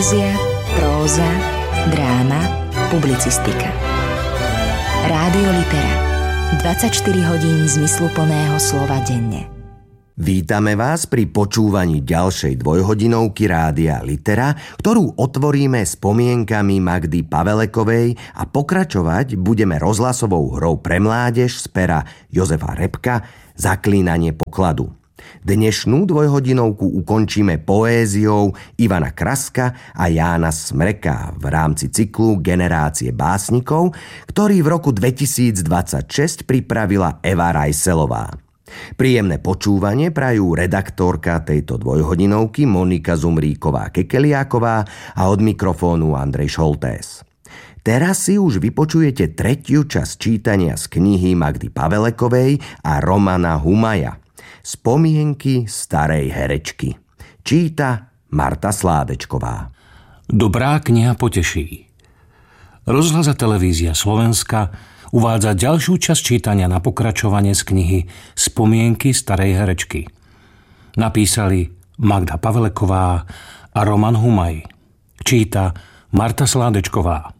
Poézia, próza, dráma, publicistika. Rádio Litera. 24 hodín zmysluplného slova denne. Vítame vás pri počúvaní ďalšej dvojhodinovky Rádia Litera, ktorú otvoríme spomienkami Magdy Pavelekovej a pokračovať budeme rozhlasovou hrou pre mládež z pera Jozefa Repka Zaklínanie pokladu. Dnešnú dvojhodinovku ukončíme poéziou Ivana Kraska a Jána Smreka v rámci cyklu Generácie básnikov, ktorý v roku 2026 pripravila Eva Rajselová. Príjemné počúvanie prajú redaktorka tejto dvojhodinovky Monika Zumríková-Kekeliáková a od mikrofónu Andrej Šoltés. Teraz si už vypočujete tretiu časť čítania z knihy Magdy Pavelekovej a Romana Humaja Spomienky starej herečky. Číta Marta Sládečková. Dobrá kniha poteší. Rozhlas a televízia Slovenska uvádza ďalšiu časť čítania na pokračovanie z knihy Spomienky starej herečky. Napísali Magda Paveleková a Roman Humaj. Číta Marta Sládečková.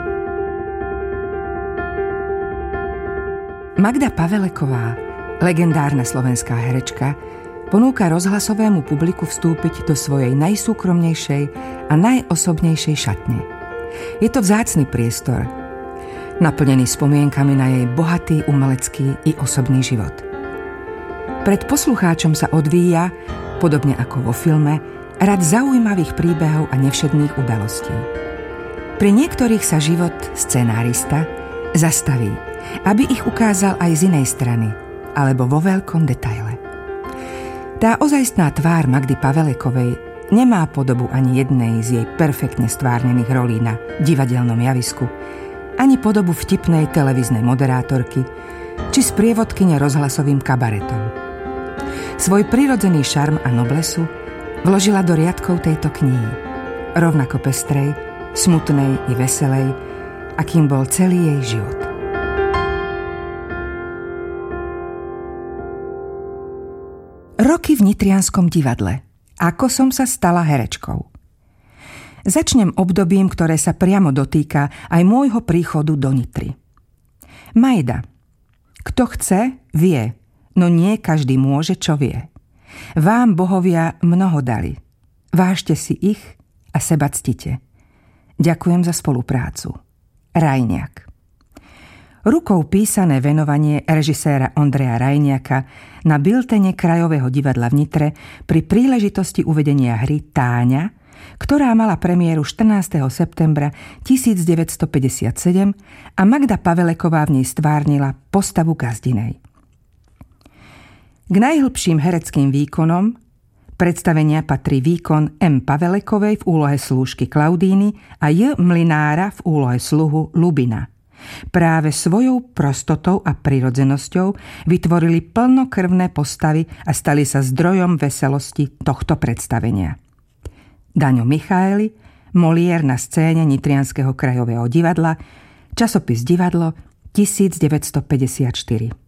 Magda Paveleková, legendárna slovenská herečka, ponúka rozhlasovému publiku vstúpiť do svojej najsúkromnejšej a najosobnejšej šatne. Je to vzácny priestor, naplnený spomienkami na jej bohatý umelecký i osobný život. Pred poslucháčom sa odvíja, podobne ako vo filme, rad zaujímavých príbehov a nevšedných udalostí. Pri niektorých sa život scenárista zastaví, aby ich ukázal aj z inej strany, alebo vo veľkom detaile. Tá ozajstná tvár Magdy Pavelekovej nemá podobu ani jednej z jej perfektne stvárnených rolí na divadelnom javisku, ani podobu vtipnej televíznej moderátorky, či sprievodkyne rozhlasovým kabaretom. Svoj prirodzený šarm a noblesu vložila do riadkov tejto knihy, rovnako pestrej, smutnej i veselej, akým bol celý jej život. Roky v Nitrianskom divadle. Ako som sa stala herečkou. Začnem obdobím, ktoré sa priamo dotýka aj môjho príchodu do Nitry. Majda. Kto chce, vie, no nie každý môže, čo vie. Vám bohovia mnoho dali. Vážte si ich a seba ctite. Ďakujem za spoluprácu. Rajniak. Rukou písané venovanie režiséra Ondreja Rajniaka na biltene Krajového divadla v Nitre pri príležitosti uvedenia hry Táňa, ktorá mala premiéru 14. septembra 1957 a Magda Paveleková v nej stvárnila postavu Gazdinej. K najhlbším hereckým výkonom predstavenia patrí výkon M. Pavelekovej v úlohe slúžky Klaudíny a J. Mlynára v úlohe sluhu Lubina. Práve svojou prostotou a prirodzenosťou vytvorili plnokrvné postavy a stali sa zdrojom veselosti tohto predstavenia. Daňo Michaeli, Molière na scéne Nitrianskeho krajového divadla, časopis Divadlo, 1954.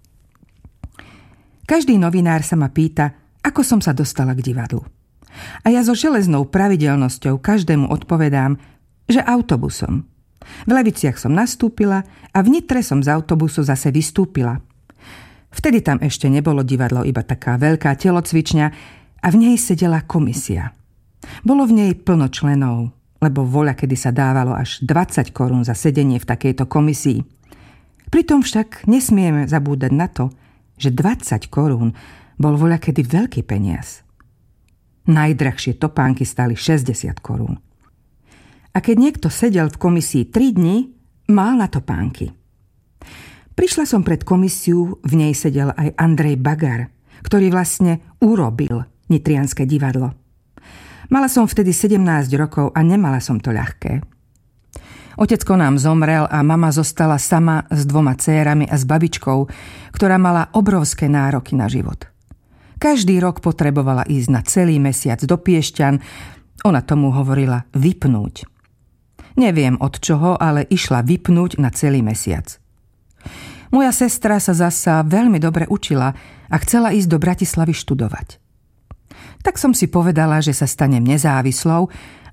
Každý novinár sa ma pýta, ako som sa dostala k divadlu. A ja so železnou pravidelnosťou každému odpovedám, že autobusom. V Leviciach som nastúpila a v Nitre som z autobusu zase vystúpila. Vtedy tam ešte nebolo divadlo, iba taká veľká telocvičňa a v nej sedela komisia. Bolo v nej plno členov, lebo voľakedy sa dávalo až 20 korún za sedenie v takejto komisii. Pritom však nesmieme zabúdať na to, že 20 korún bol voľakedy veľký peniaz. Najdrahšie topánky stáli 60 korún. A keď niekto sedel v komisii 3 dni, mal na topánky. Prišla som pred komisiu, v nej sedel aj Andrej Bagar, ktorý vlastne urobil Nitrianske divadlo. Mala som vtedy 17 rokov a nemala som to ľahké. Otecko nám zomrel a mama zostala sama s 2 dcérami a s babičkou, ktorá mala obrovské nároky na život. Každý rok potrebovala ísť na celý mesiac do Piešťan, ona tomu hovorila vypnúť. Neviem od čoho, ale išla vypnúť na celý mesiac. Moja sestra sa zasa veľmi dobre učila a chcela ísť do Bratislavy študovať. Tak som si povedala, že sa stanem nezávislou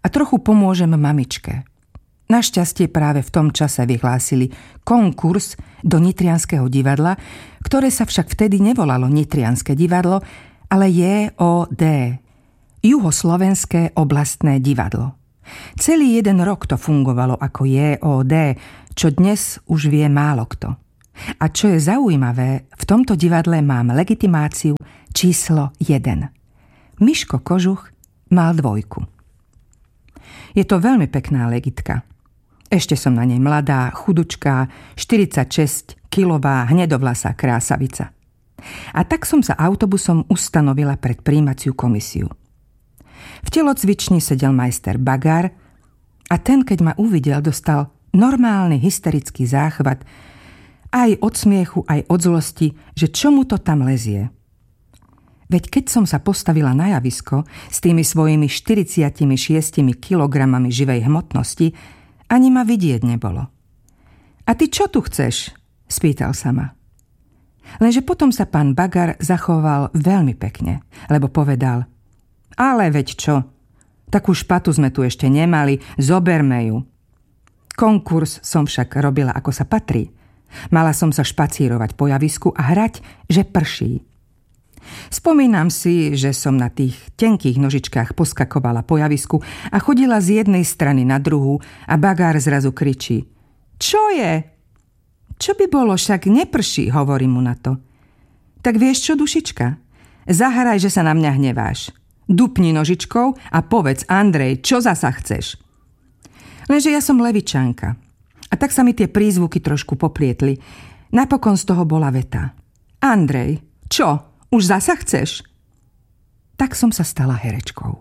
a trochu pomôžem mamičke. Našťastie práve v tom čase vyhlásili konkurs do Nitrianskeho divadla, ktoré sa však vtedy nevolalo Nitrianske divadlo, ale JOD, Juhoslovenské oblastné divadlo. Celý 1 rok to fungovalo ako JOD, čo dnes už vie málo kto. A čo je zaujímavé, v tomto divadle mám legitimáciu číslo 1. Miško Kožuch mal 2. Je to veľmi pekná legitka. Ešte som na nej mladá, chudučká, 46-kilová, hnedovlasá krásavica. A tak som sa autobusom ustanovila pred prijímaciu komisiu. V telocvični sedel majster Bagár a ten, keď ma uvidel, dostal normálny hysterický záchvat, aj od smiechu, aj od zlosti, že čo mu to tam lezie. Veď keď som sa postavila na javisko s tými svojimi 46 kilogramami živej hmotnosti, ani ma vidieť nebolo. A ty čo tu chceš? Spýtal sa ma. Lenže potom sa pán Bagár zachoval veľmi pekne, lebo povedal: ale veď čo? Takú špatu sme tu ešte nemali, zoberme ju. Konkurs som však robila ako sa patrí. Mala som sa špacírovať po javisku a hrať, že prší. Spomínam si, že som na tých tenkých nožičkách poskakovala po javisku a chodila z jednej strany na druhú a Bagár zrazu kričí: čo je? Čo by bolo, však neprší, hovorím mu na to. Tak vieš čo, dušička? Zahraj, že sa na mňa hneváš. Dupni nožičkou a povedz: Andrej, čo zasa chceš? Lenže ja som levičanka. A tak sa mi tie prízvuky trošku poplietli. Napokon z toho bola veta: Andrej, čo? Už zasa chceš? Tak som sa stala herečkou.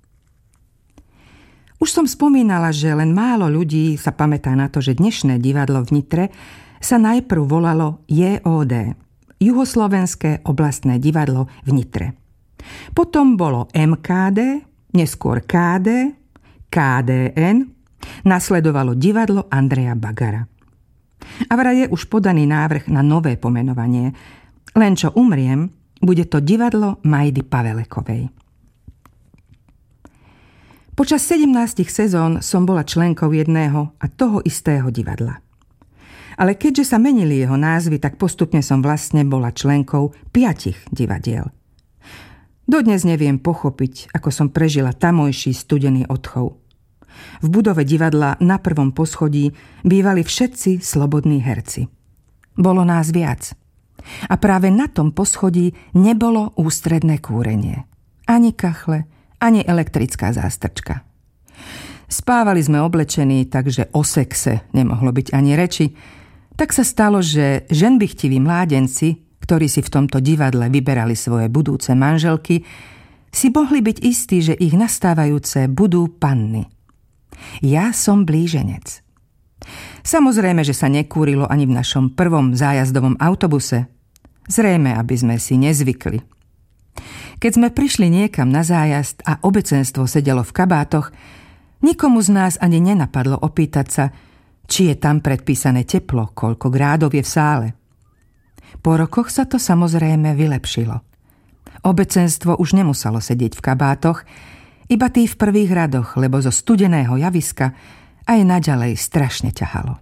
Už som spomínala, že len málo ľudí sa pamätá na to, že dnešné divadlo v Nitre sa najprv volalo JOD, Juhoslovenské oblastné divadlo v Nitre. Potom bolo MKD, neskôr KD, KDN, nasledovalo divadlo Andreja Bagara. A vraj je už podaný návrh na nové pomenovanie, len čo umriem, bude to divadlo Majdy Pavelekovej. Počas 17 sezón som bola členkou jedného a toho istého divadla. Ale keďže sa menili jeho názvy, tak postupne som vlastne bola členkou 5 divadiel. Dodnes neviem pochopiť, ako som prežila tamojší studený odchov. V budove divadla na 1. poschodí bývali všetci slobodní herci. Bolo nás viac. A práve na tom poschodí nebolo ústredné kúrenie. Ani kachle, ani elektrická zástrčka. Spávali sme oblečení, takže o sexe nemohlo byť ani reči. Tak sa stalo, že ženbichtiví mládenci, ktorí si v tomto divadle vyberali svoje budúce manželky, si mohli byť istí, že ich nastávajúce budú panny. Ja som blíženec. Samozrejme, že sa nekúrilo ani v našom prvom zájazdovom autobuse. Zrejme, aby sme si nezvykli. Keď sme prišli niekam na zájazd a obecenstvo sedelo v kabátoch, nikomu z nás ani nenapadlo opýtať sa, či je tam predpísané teplo, koľko grádov je v sále. Po rokoch sa to samozrejme vylepšilo. Obecenstvo už nemuselo sedieť v kabátoch, iba tí v prvých radoch, lebo zo studeného javiska aj naďalej strašne ťahalo.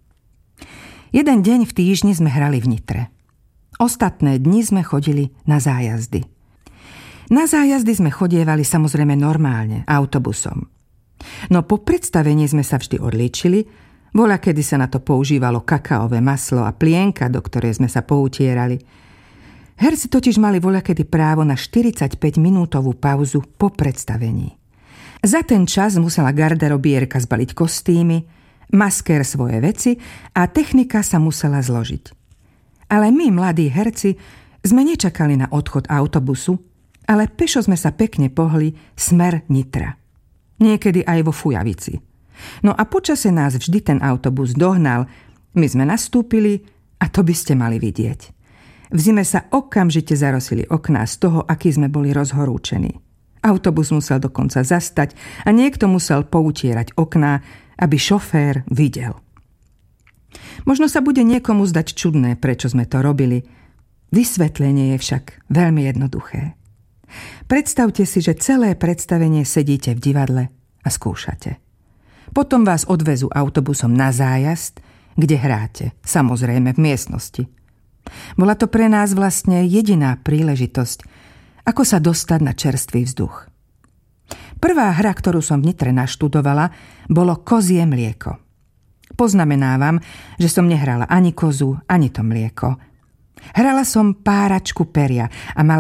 Jeden deň v týždni sme hrali v Nitre. Ostatné dni sme chodili na zájazdy. Na zájazdy sme chodievali samozrejme normálne, autobusom. No po predstavení sme sa vždy odlíčili, voľakedy sa na to používalo kakaové maslo a plienka, do ktorej sme sa poutierali. Herci totiž mali voľakedy právo na 45-minútovú pauzu po predstavení. Za ten čas musela garderobierka zbaliť kostýmy, masker svoje veci a technika sa musela zložiť. Ale my, mladí herci, sme nečakali na odchod autobusu, ale pešo sme sa pekne pohli smer Nitra. Niekedy aj vo Fujavici. No a počase nás vždy ten autobus dohnal, my sme nastúpili a to by ste mali vidieť. V zime sa okamžite zarosili okná z toho, aký sme boli rozhorúčení. Autobus musel dokonca zastať a niekto musel poutierať okná, aby šofér videl. Možno sa bude niekomu zdať čudné, prečo sme to robili. Vysvetlenie je však veľmi jednoduché. Predstavte si, že celé predstavenie sedíte v divadle a skúšate. Potom vás odvezú autobusom na zájazd, kde hráte, samozrejme v miestnosti. Bola to pre nás vlastne jediná príležitosť, ako sa dostať na čerstvý vzduch. Prvá hra, ktorú som v Nitre naštudovala, bolo kozie mlieko. Poznamenávam, že som nehrala ani kozu, ani to mlieko. Hrala som páračku peria a mala